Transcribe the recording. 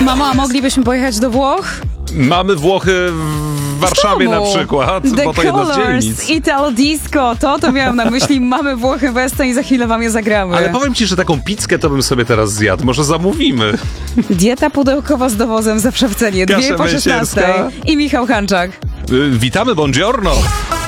Mamo, a moglibyśmy pojechać do Włoch? Mamy Włochy w Warszawie na przykład, The bo to jedna z Colors, dzielnic. Italo Disco, to miałem na myśli. Mamy Włochy Westa i za chwilę wam je zagramy. Ale powiem ci, że taką pizzkę to bym sobie teraz zjadł. Może zamówimy. Dieta pudełkowa z dowozem zawsze w cenie. 2 po 16. Męsierska. I Michał Hanczak. Witamy, buongiorno.